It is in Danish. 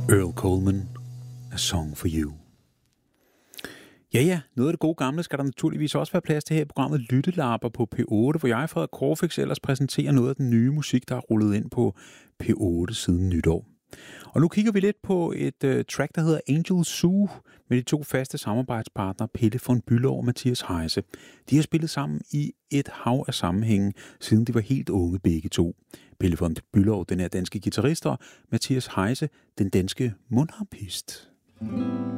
Earl Coleman, A Song for You. Ja, noget af det gode gamle skal der naturligvis også være plads til her i programmet Lyttelapper på P8, hvor jeg, Frederik Korfix, ellers præsenterer noget af den nye musik, der er rullet ind på P8 siden nytår. Og nu kigger vi lidt på et track, der hedder Angel Zoo, med de to faste samarbejdspartnere, Pelle von Bülow og Mathias Heise. De har spillet sammen i et hav af sammenhænge, siden de var helt unge begge to. Pelle von Bülow, den er danske guitarist, og Mathias Heise, den danske mundharpist.